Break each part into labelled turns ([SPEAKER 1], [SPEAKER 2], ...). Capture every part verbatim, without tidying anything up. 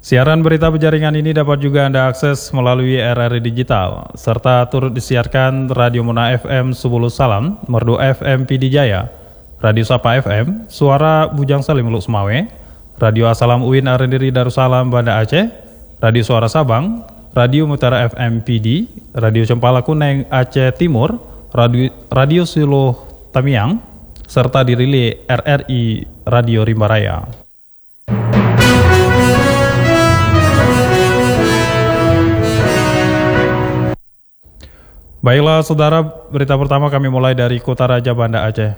[SPEAKER 1] Siaran berita penjaringan ini dapat juga Anda akses melalui R R I Digital, serta turut disiarkan Radio Muna F M Subulu Salam, Merdu F M P D Jaya, Radio Sapa F M, Suara Bujang Salim Luk Semawe, Radio Asalam Uin Arendiri Darussalam Banda Aceh, Radio Suara Sabang, Radio Mutara F M P D, Radio Cempala Kuneng Aceh Timur, Radio, Radio Suluh Tamiang, serta dirilis R R I Radio Rimba Raya. Baiklah saudara, berita pertama kami mulai dari Kota Raja Banda Aceh.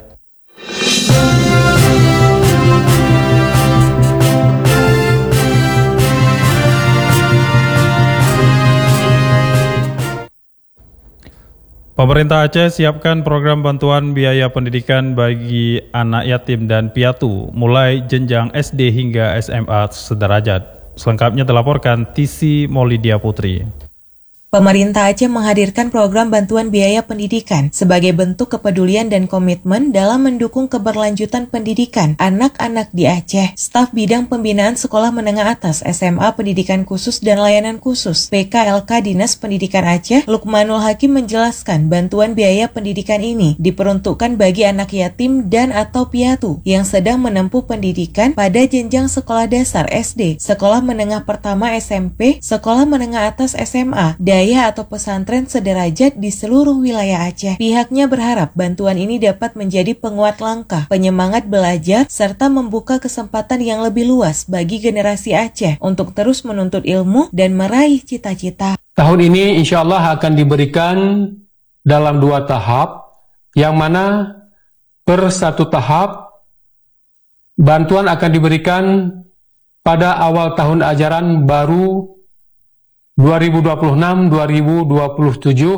[SPEAKER 1] Pemerintah Aceh siapkan program bantuan biaya pendidikan bagi anak yatim dan piatu mulai jenjang S D hingga S M A sederajat. Selengkapnya dilaporkan Tisi Maulidia Putri.
[SPEAKER 2] Pemerintah Aceh menghadirkan program bantuan biaya pendidikan sebagai bentuk kepedulian dan komitmen dalam mendukung keberlanjutan pendidikan anak-anak di Aceh. Staf Bidang Pembinaan Sekolah Menengah Atas S M A Pendidikan Khusus dan Layanan Khusus P K L K Dinas Pendidikan Aceh, Lukmanul Hakim menjelaskan bantuan biaya pendidikan ini diperuntukkan bagi anak yatim dan atau piatu yang sedang menempuh pendidikan pada jenjang sekolah dasar S D, sekolah menengah pertama S M P, sekolah menengah atas S M A, atau pesantren sederajat di seluruh wilayah Aceh. Pihaknya berharap bantuan ini dapat menjadi penguat langkah, penyemangat belajar, serta membuka kesempatan yang lebih luas bagi generasi Aceh untuk terus menuntut ilmu dan meraih cita-cita.
[SPEAKER 3] Tahun ini insya Allah akan diberikan dalam dua tahap, yang mana per satu tahap bantuan akan diberikan pada awal tahun ajaran baru dua ribu dua puluh enam dua ribu dua puluh tujuh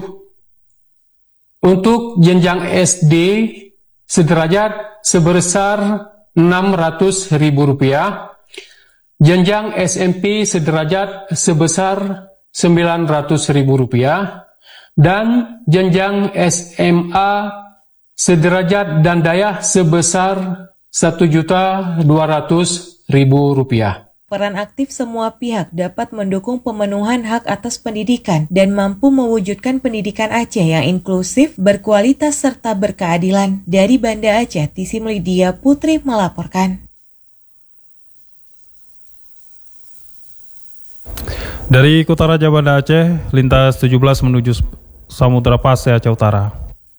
[SPEAKER 3] untuk jenjang S D sederajat sebesar enam ratus ribu rupiah, jenjang S M P sederajat sebesar sembilan ratus ribu rupiah, dan jenjang S M A sederajat dan daya sebesar satu juta dua ratus ribu rupiah.
[SPEAKER 2] Peran aktif semua pihak dapat mendukung pemenuhan hak atas pendidikan dan mampu mewujudkan pendidikan Aceh yang inklusif, berkualitas, serta berkeadilan. Dari Banda Aceh, Tisi Maulidia Putri melaporkan.
[SPEAKER 1] Dari Kota Raja Banda Aceh, lintas tujuh belas menuju Samudra Pasai Aceh Utara.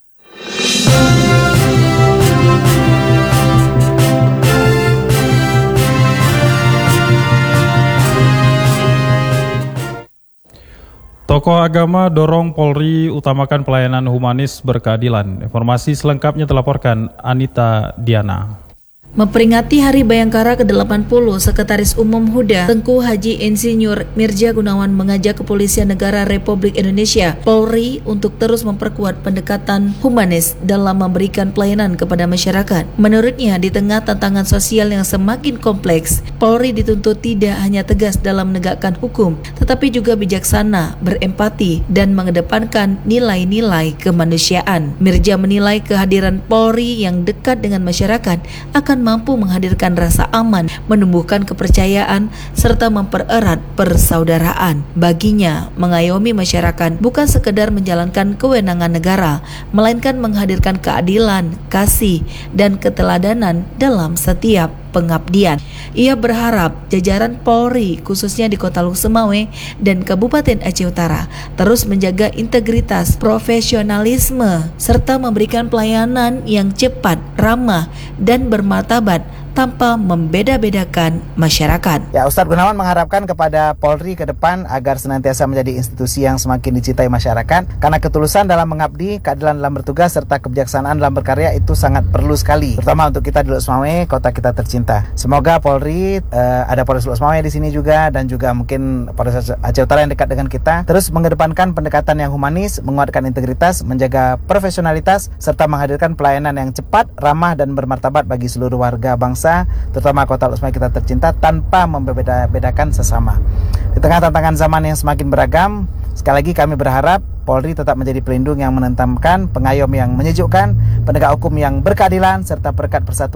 [SPEAKER 1] Tokoh agama dorong Polri utamakan pelayanan humanis berkeadilan. Informasi selengkapnya dilaporkan Anita Diana.
[SPEAKER 4] Memperingati Hari Bayangkara ke delapan puluh, Sekretaris Umum Huda Tengku Haji Insinyur Mirja Gunawan mengajak Kepolisian Negara Republik Indonesia Polri untuk terus memperkuat pendekatan humanis dalam memberikan pelayanan kepada masyarakat. Menurutnya, di tengah tantangan sosial yang semakin kompleks, Polri dituntut tidak hanya tegas dalam menegakkan hukum, tetapi juga bijaksana, berempati, dan mengedepankan nilai-nilai kemanusiaan. Mirja menilai kehadiran Polri yang dekat dengan masyarakat akan mampu menghadirkan rasa aman, menumbuhkan kepercayaan, serta mempererat persaudaraan. Baginya, mengayomi masyarakat bukan sekedar menjalankan kewenangan negara, melainkan menghadirkan keadilan, kasih, dan keteladanan dalam setiap pengabdian. Ia berharap jajaran Polri, khususnya di Kota Luk Semawe dan Kabupaten Aceh Utara, terus menjaga integritas, profesionalisme, serta memberikan pelayanan yang cepat, ramah, dan bermartabat tanpa membeda-bedakan masyarakat.
[SPEAKER 5] Ya, Ustadz Gunawan mengharapkan kepada Polri ke depan agar senantiasa menjadi institusi yang semakin dicintai masyarakat, karena ketulusan dalam mengabdi, keadilan dalam bertugas, serta kebijaksanaan dalam berkarya itu sangat perlu sekali, terutama untuk kita di Luk Semawe, kota kita tercinta. Semoga Polri, uh, ada Polres Luk Semawe di sini juga, dan juga mungkin Polres Aceh Utara yang dekat dengan kita, terus mengedepankan pendekatan yang humanis, menguatkan integritas, menjaga profesionalitas, serta menghadirkan pelayanan yang cepat, ramah, dan bermartabat bagi seluruh warga bangsa, terutama kota Luk Semawe kita tercinta, tanpa membeda-bedakan sesama. Di tengah tantangan zaman yang semakin beragam, sekali lagi kami berharap Polri tetap menjadi pelindung yang menentamkan, pengayom yang menyejukkan, penegak hukum yang berkeadilan, serta perekat persatuan